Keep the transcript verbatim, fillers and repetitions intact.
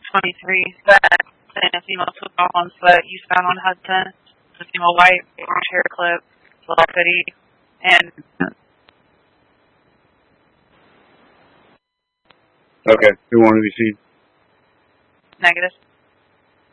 twenty-three that the female took off on foot, eastbound on Hudson. The female white, orange hair clip, black hoodie, and... Okay, who wanted to be seen? Negative.